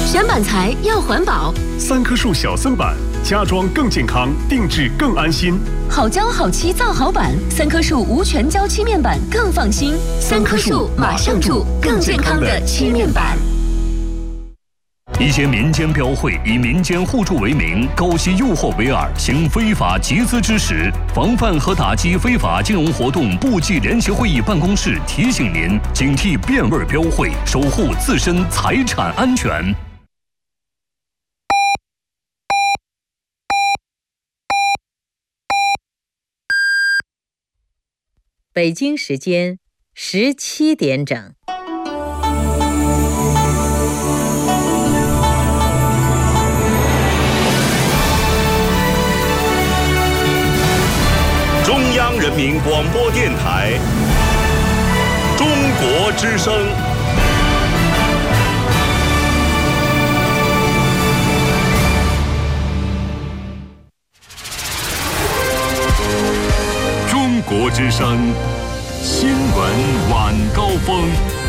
选板材要环保， 三棵树小森板，家装更健康，定制更安心。 好胶好漆造好板，三棵树无全胶漆面板更放心。三棵树马上住更健康的漆面板。 一些民间标会以民间互助为名，高息诱惑为饵，行非法集资之实。防范和打击非法金融活动部际联席会议办公室提醒您：警惕变味标会，守护自身财产安全。 北京时间17点整。 中央人民广播电台中国之声。 中国之声新闻晚高峰。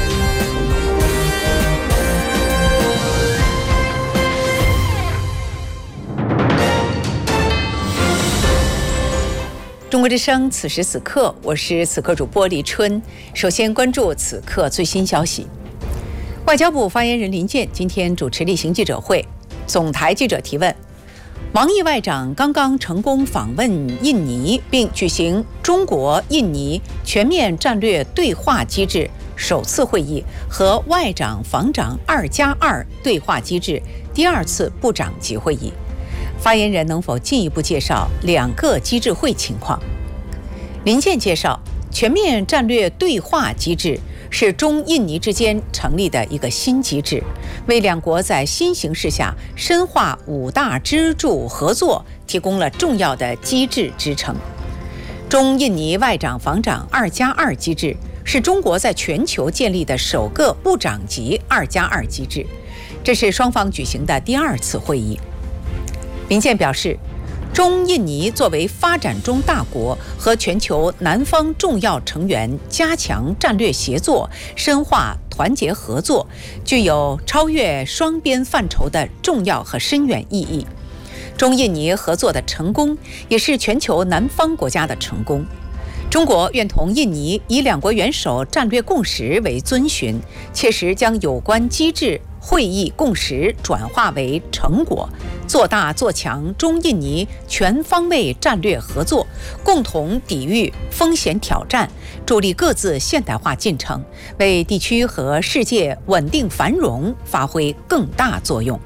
中国之声，此时此刻，我是此刻主播李春。首先关注此刻最新消息。外交部发言人林健今天主持例行记者会，总台记者提问：王毅外长刚刚成功访问印尼，并举行中国印尼全面战略对话机制首次会议和外长防长2+2对话机制第2次部长级会议。发言人能否进一步介绍2个机制会情况？林健介绍，全面战略对话机制是中印尼之间成立的一个新机制，为两国在新形势下深化5大支柱合作提供了重要的机制支撑。中印尼外长防长2+2机制是中国在全球建立的首个部长级2+2机制，这是双方举行的第2次会议。林健表示，中印尼作为发展中大国和全球南方重要成员，加强战略协作，深化团结合作，具有超越双边范畴的重要和深远意义。中印尼合作的成功，也是全球南方国家的成功。中国愿同印尼以2国元首战略共识为遵循，切实将有关机制会议共识转化为成果，做大做强中印尼全方位战略合作，共同抵御风险挑战，助力各自现代化进程，为地区和世界稳定繁荣发挥更大作用。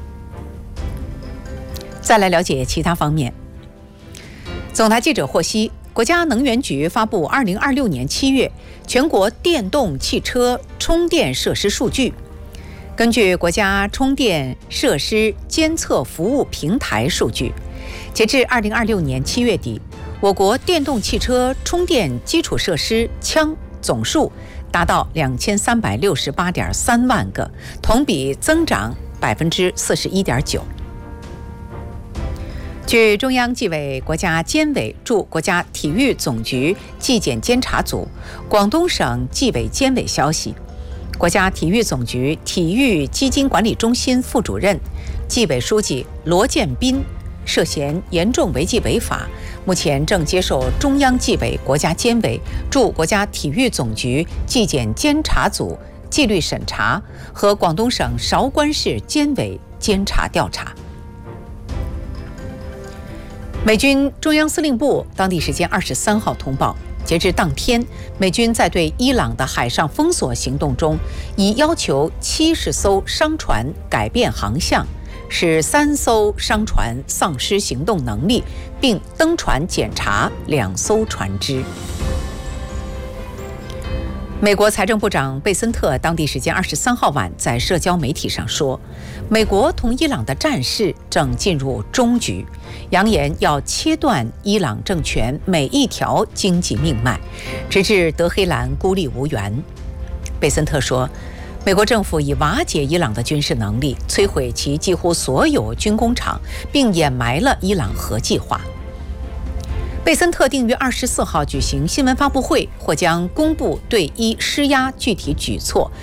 再来了解其他方面。总台记者获悉，国家能源局发布2026年7月全国电动汽车充电设施数据。根据国家充电设施监测服务平台数据，截至2026年7月底，我国电动汽车充电基础设施枪总数达到2368.3万个，同比增长41.9%。据中央纪委国家监委驻国家体育总局纪检监察组、广东省纪委监委消息，国家体育总局体育基金管理中心副主任、纪委书记罗建斌涉嫌严重违纪违法，目前正接受中央纪委国家监委驻国家体育总局纪检监察组纪律审查和广东省韶关市监委监察调查。美军中央司令部当地时间23号通报，截至当天，美军在对伊朗的海上封锁行动中，已要求70艘商船改变航向，使3艘商船丧失行动能力，并登船检查2艘船只。美国财政部长贝森特当地时间23号晚在社交媒体上说，美国同伊朗的战事正进入终局，扬言要切断伊朗政权每一条经济命脉，直至德黑兰孤立无援。贝森特说，美国政府已瓦解伊朗的军事能力，摧毁其几乎所有军工厂，并掩埋了伊朗核计划。贝森特定于24号举行新闻发布会，或将公布对伊施压具体举措，